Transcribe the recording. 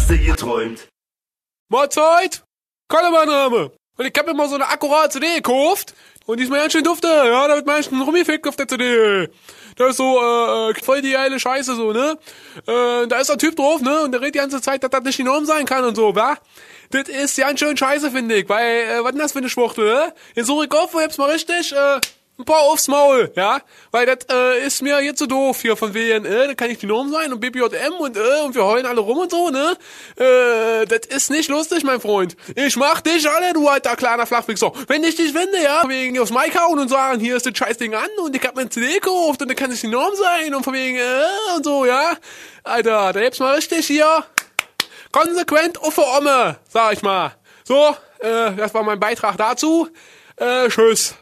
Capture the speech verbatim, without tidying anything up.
hast du geträumt? Mahlzeit! Kalle mein Name. Und ich hab mir mal so eine akkurate C D gekauft. Und die ist mir ganz schön dufte. Ja, da wird manchmal rumgefickt auf der C D. Das ist so, äh, voll die geile Scheiße so, ne? Äh, da ist ein Typ drauf, ne? Und der redet die ganze Zeit, dass das nicht die Norm sein kann und so, wa? Das ist ganz schön scheiße, finde ich. Weil, äh, was ist denn das für eine Schwuchtel, ne? Jetzt suche ich auf, wo hab's mal richtig, äh, ein paar aufs Maul, ja? Weil das äh, ist mir jetzt so doof hier von wegen, äh, da kann ich die Norm sein und B P J M und äh, und wir heulen alle rum und so, ne? Äh, das ist nicht lustig, mein Freund. Ich mach dich alle, du alter kleiner Flachwichser. Wenn ich dich finde, ja, von wegen aufs Mic hauen und sagen, hier ist das Scheißding an und ich hab mir ein C D gekauft und dann kann es die Norm sein und von wegen, äh, und so, ja? Alter, da hebt's mal richtig hier konsequent auf der Omme, sag ich mal. So, äh, das war mein Beitrag dazu. Äh, tschüss.